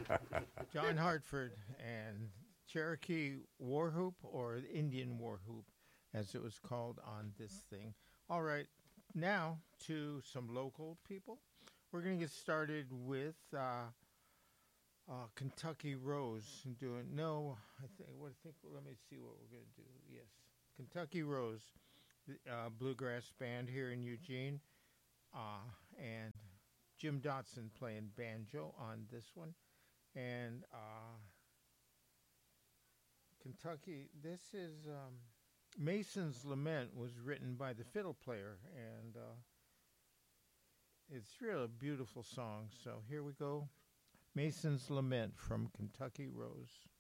John Hartford and Cherokee Warwhoop, or Indian Warwhoop, as it was called on this thing. All right, now to some local people. We're going to get started with Kentucky Rose doing. No, I think. What I think? Let me see what we're going to do. Yes, Kentucky Rose, bluegrass band here in Eugene, and Jim Dotson playing banjo on this one, and Kentucky. This is Mason's Lament was written by the fiddle player, and it's really a beautiful song. So here we go. Mason's Lament from Kentucky Rose.